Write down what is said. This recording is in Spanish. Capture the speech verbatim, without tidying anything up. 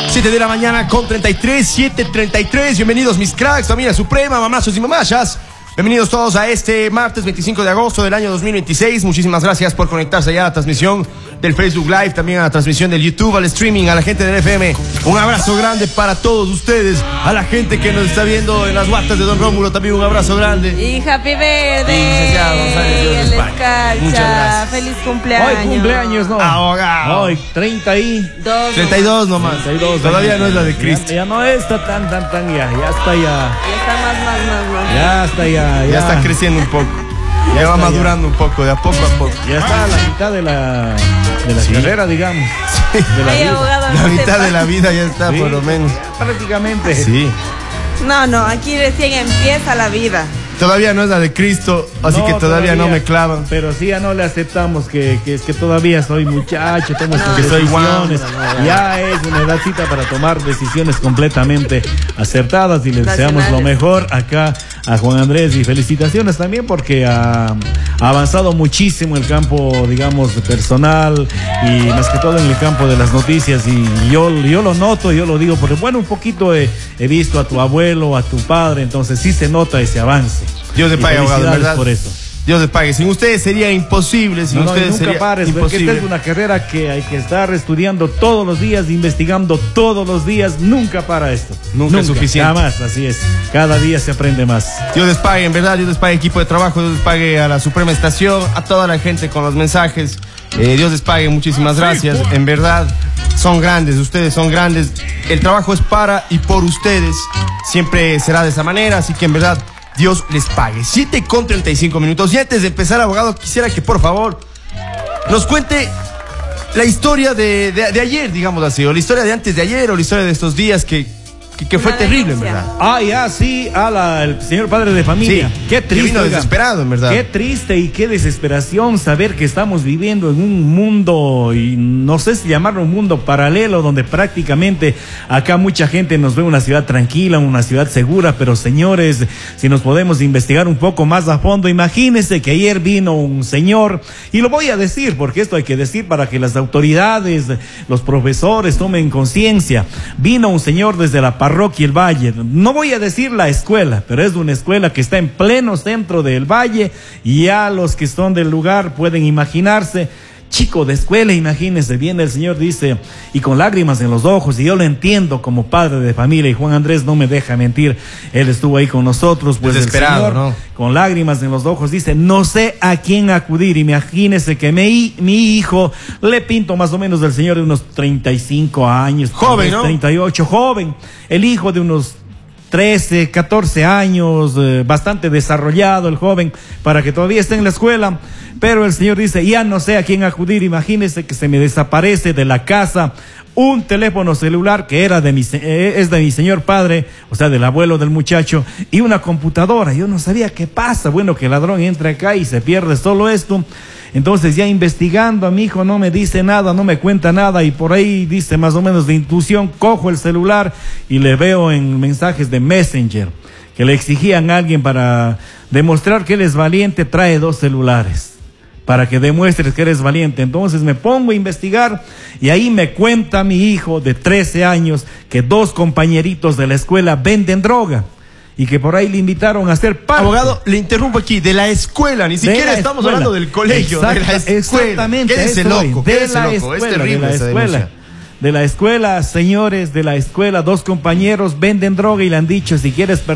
siete de la mañana con treinta y tres, siete treinta y tres. Bienvenidos mis cracks, familia suprema, mamazos y mamachas. Bienvenidos todos a este martes veinticinco de agosto del año dos mil veintiséis. Muchísimas gracias por conectarse ya a la transmisión del Facebook Live, también a la transmisión del YouTube, al streaming, a la gente del F M. Un abrazo grande para todos ustedes, a la gente que nos está viendo en las guatas de Don Rómulo, también un abrazo grande. Y Happy Birthday. Y Muchas gracias. Feliz cumpleaños. Hoy cumpleaños, ¿no? Ahogado. Hoy treinta y dos. treinta y dos nomás. treinta y dos, Todavía no es la de Cristo. Ya, ya no está tan, tan, tan, ya, ya está ya. Ya está más, más, más, más. Ya está ya. Ya, Ya está creciendo un poco. Ya, ya va madurando ya. un poco, de a poco a poco. Ya está a la mitad de la, de la sí. carrera, digamos. Sí. De la, Ay, vida. abogado, La no mitad sepa. de la vida ya está, Sí, por lo menos. ya prácticamente. Sí. No, no, aquí recién empieza la vida. Todavía no es la de Cristo, así No, que todavía, todavía no me clavan. Pero sí, ya no le aceptamos que, que es que todavía soy muchacho, tengo estas Que soy decisiones. guau. Ya es una edadcita para tomar decisiones completamente acertadas y le deseamos lo Racionales. mejor acá a Juan Andrés y felicitaciones también porque ha, ha avanzado muchísimo el campo, digamos, personal y más que todo en el campo de las noticias y yo, yo lo noto, yo lo digo porque bueno, un poquito he, he visto a tu abuelo, a tu padre, entonces sí se nota ese avance. Dios le Y pague, abogado, felicidades ¿verdad? por eso. Dios les pague. Sin ustedes sería imposible, sin No, no, y ustedes nunca sería pares, porque imposible. esta es una carrera que hay que estar estudiando todos los días, investigando todos los días, nunca para esto. Nunca es suficiente. Jamás, así es. Cada día se aprende más. Dios les pague, en verdad, Dios les pague equipo de trabajo, Dios les pague a la Suprema Estación, a toda la gente con los mensajes. Eh, Dios les pague, muchísimas gracias. En verdad, son grandes, ustedes son grandes. El trabajo es para y por ustedes. Siempre será de esa manera, así que en verdad, Dios les pague. siete con treinta y cinco minutos. Y antes de empezar, abogado, quisiera que por favor nos cuente la historia de, de, de ayer, digamos así, o la historia de antes de ayer, o la historia de estos días que, que, que fue Una terrible, en denuncia. verdad. Ah, ya, sí, a la, el señor padre de familia. Sí, Qué que triste. vino oiga. desesperado, en verdad. Qué triste y qué desesperación saber que estamos viviendo en un mundo, y no sé si llamarlo un mundo paralelo, donde prácticamente acá mucha gente nos ve una ciudad tranquila, una ciudad segura, pero señores, si nos podemos investigar un poco más a fondo, imagínense que ayer vino un señor, y lo voy a decir, porque esto hay que decir para que las autoridades, los profesores tomen conciencia. Vino un señor desde la parroquia El Valle, no voy a decir la escuela, pero es una escuela que está en pleno centro del Valle, y ya los que son del lugar pueden imaginarse. Chico de escuela, imagínense, viene el señor, dice, y con lágrimas en los ojos, y yo lo entiendo como padre de familia, y Juan Andrés no me deja mentir, él estuvo ahí con nosotros, pues el Desesperado, señor, ¿no? con lágrimas en los ojos, dice, no sé a quién acudir, imagínense que mi, mi hijo, le pinto más o menos del señor de unos treinta y cinco años, Joven, ¿no? treinta y ocho, joven, el hijo de unos trece, catorce años, eh, bastante desarrollado el joven, para que todavía esté en la escuela, pero el señor dice, ya no sé a quién acudir, imagínese que se me desaparece de la casa un teléfono celular que era de mi, eh, es de mi señor padre, o sea, del abuelo del muchacho, y una computadora. Yo no sabía qué pasa, bueno, que el ladrón entra acá y se pierde solo esto. Entonces ya investigando a mi hijo no me dice nada, no me cuenta nada, y por ahí dice más o menos de intuición, cojo el celular y le veo en mensajes de Messenger que le exigían a alguien para demostrar que él es valiente, trae dos celulares para que demuestres que eres valiente. Entonces me pongo a investigar y ahí me cuenta mi hijo de trece años que dos compañeritos de la escuela venden droga y que por ahí le invitaron a ser parte. Abogado, le interrumpo aquí, de la escuela, ni siquiera estamos escuela. hablando del colegio, Exacta, de la escuela. Exactamente. Quédese eso loco, voy. quédese de la loco, escuela, es terrible de la esa escuela. denuncia. De la escuela, señores, de la escuela, dos compañeros venden droga y le han dicho, si quieres perder